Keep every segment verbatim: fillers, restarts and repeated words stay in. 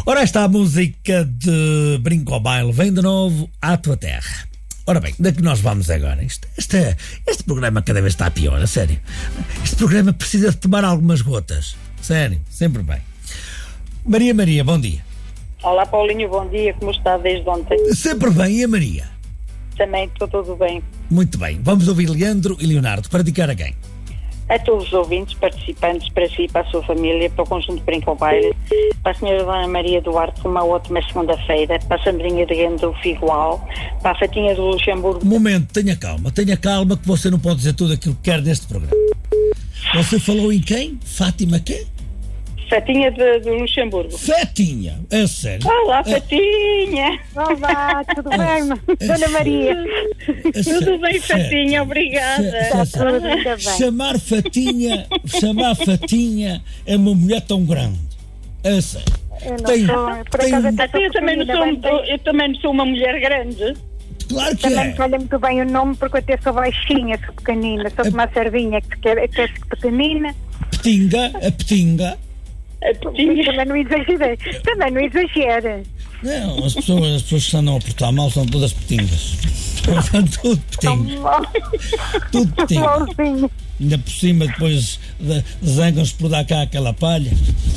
Ora, esta a música de Brinco ao Baile vem de novo à tua terra. Ora bem, onde é que nós vamos agora? Isto, este, este programa cada vez está pior, a sério. Este programa precisa de tomar algumas gotas. Sério, sempre bem. Maria Maria, bom dia. Olá, Paulinho, bom dia. Como está desde ontem? Sempre bem, e a Maria? Também estou tudo bem. Muito bem. Vamos ouvir Leandro e Leonardo. Para dedicar a quem? A todos os ouvintes, participantes, para si, para a sua família, para o conjunto de Brinco ao Baile, para a senhora Dona Maria Duarte, uma ótima segunda-feira, para a Sandrinha de Guendo do Figual, para a Fatinha do Luxemburgo. Um momento, tenha calma, tenha calma, que você não pode dizer tudo aquilo que quer neste programa. Você falou em quem? Fátima quê? Fatinha de, do Luxemburgo. Fatinha, é sério. Olá, Fatinha. Olá, tudo bem, Dona Maria? É Tudo bem, sério. Fatinha, obrigada. Sé- sé- Tudo ainda bem. Chamar Fatinha, chamar Fatinha é uma mulher tão grande. É sério. Eu não Tem- sou, por tem- acaso até Até eu, sou também não pequenina, sou, bem, eu também não sou uma mulher grande. Claro que também me é. calha muito bem o nome, porque eu até sou baixinha, sou pequenina, sou como a sardinha, que quer que é pequenina. Petinga, a petinga. A Fatinha. Também não exagerei, também não exagera. Não, as pessoas, as pessoas que andam a portar mal são todas petingas. São tudo petingas. Tudo petingas. Malzinho. Ainda por cima depois de- zangam-se por dar cá aquela palha.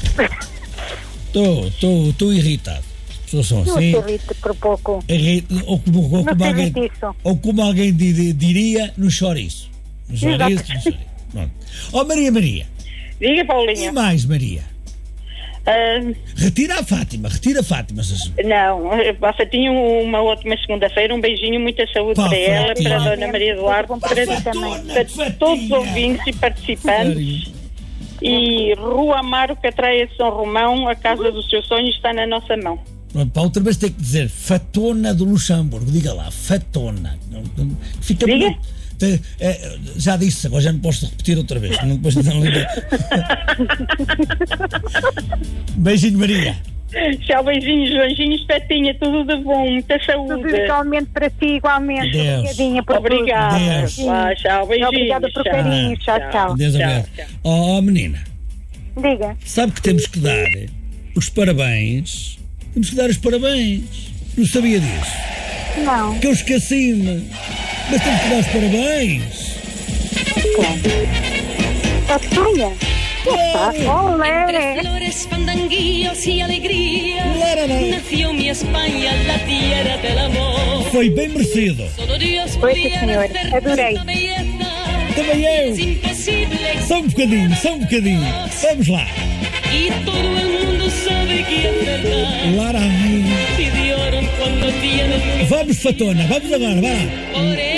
Estou, estou, estou irritado. As pessoas são Não assim. se irrita por pouco. irri- Ou como, ou Não como se alguém, irrita isso. ou como alguém di- diria, no chouriço. No chouriço, no chouriço. Pronto. Oh Maria Maria. Diga, E Paulinho. mais Maria? Ah, Retira a Fátima, retira a Fátima. se- não, a Fatinha, uma ótima segunda-feira, um beijinho, muita saúde Pá, para ela, Fatinha. para a Dona Maria Duarte, Pá, para, Fatona, para Fatinha. todos os ouvintes e participantes. Sério. E Rua Amaro, Catraia de São Romão, a casa do seu sonho está na nossa mão. Pronto, para outra vez tem que dizer Fatona do Luxemburgo, diga lá, Fatona. Não- não- Fica Diga. bonito. Te- é, já disse, agora já não posso repetir outra vez. Não, depois não lembro. Beijinho, Maria. Tchau, beijinhos, beijinhos, Fatinha, tudo de bom, muita Tudo saúde. igualmente para si, igualmente. Deus. Obrigadinha por Obrigada. Deus. Ah, tchau, tudo. beijinhos. Obrigada por tchau. carinho. Tchau, tchau. Deus tchau, obrigado. tchau. Oh, oh, menina, Diga. sabe que temos que dar os parabéns? Temos que dar os parabéns. Não sabia disso. Não. Que eu esqueci-me. Mas temos que dar os parabéns. Fatinha. Claro. Olé. Entre flores, fandanguillos y alegría, Larará. nació mi España, la tierra del amor. Foi bem merecido. Solo Dios Foi, pudiera senhor. hacer Adorei. tanta belleza. Também Es eu. imposible. Só um bocadinho, só um bocadinho. Vamos lá. Y todo el mundo sabe que es verdad. Larai. Y lloran cuando tienen Vamos, Fatona, vamos agora, vá. por